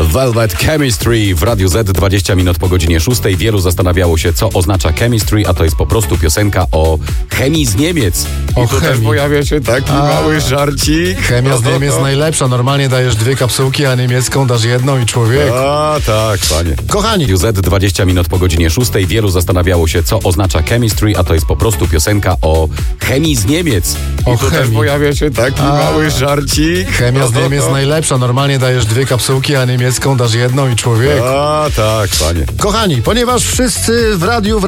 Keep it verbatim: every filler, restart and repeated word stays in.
Velvet Chemistry w Radiu Z, dwadzieścia minut po godzinie szóstej. Wielu zastanawiało się, co oznacza chemistry, a to jest po prostu piosenka o chemii z Niemiec. I O tu też chemii. pojawia się taki A. mały żarcik. Chemia z Niemiec najlepsza. Normalnie dajesz dwie kapsułki, a niemiecką dasz jedną i człowiek. A, tak, panie. Kochani, Radiu Z, dwadzieścia minut po godzinie szóstej. Wielu zastanawiało się, co oznacza chemistry, a to jest po prostu piosenka o chemii z Niemiec. I O tu też chemii. pojawia się taki A. mały żarcik. chemia z Niemiec najlepsza. Normalnie dajesz dwie kapsułki, a niemiecką dasz jedną i człowiek. A, tak, panie. Kochani, ponieważ wszyscy w radiu